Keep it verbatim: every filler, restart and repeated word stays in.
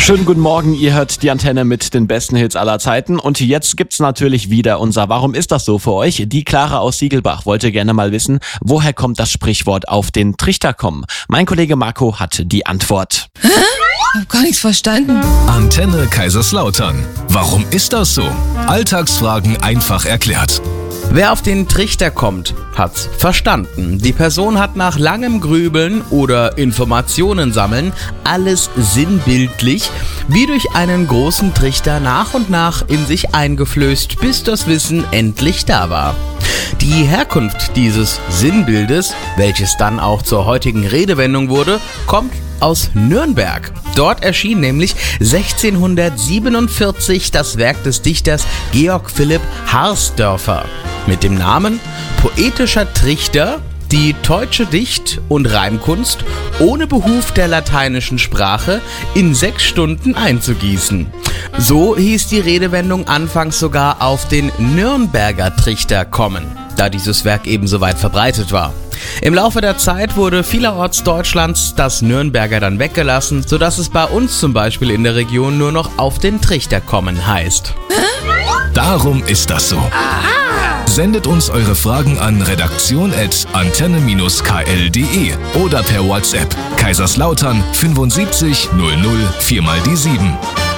Schönen guten Morgen, ihr hört die Antenne mit den besten Hits aller Zeiten und jetzt gibt's natürlich wieder unser Warum ist das so für euch? Die Clara aus Siegelbach wollte gerne mal wissen, woher kommt das Sprichwort auf den Trichter kommen? Mein Kollege Marco hat die Antwort. Hä? Ich hab gar nichts verstanden. Antenne Kaiserslautern. Warum ist das so? Alltagsfragen einfach erklärt. Wer auf den Trichter kommt, hat's verstanden. Die Person hat nach langem Grübeln oder Informationen sammeln alles sinnbildlich wie durch einen großen Trichter nach und nach in sich eingeflößt, bis das Wissen endlich da war. Die Herkunft dieses Sinnbildes, welches dann auch zur heutigen Redewendung wurde, kommt aus Nürnberg. Dort erschien nämlich sechzehnhundertsiebenundvierzig das Werk des Dichters Georg Philipp Harsdörffer mit dem Namen Poetischer Trichter, die deutsche Dicht- und Reimkunst ohne Behuf der lateinischen Sprache in sechs Stunden einzugießen. So hieß die Redewendung anfangs sogar auf den Nürnberger Trichter kommen, da dieses Werk ebenso weit verbreitet war. Im Laufe der Zeit wurde vielerorts Deutschlands das Nürnberger dann weggelassen, sodass es bei uns zum Beispiel in der Region nur noch auf den Trichter kommen heißt. Darum ist das so. Sendet uns eure Fragen an redaktion at antenne dash k l punkt de oder per WhatsApp Kaiserslautern fünfundsiebzig null null vier mal die sieben.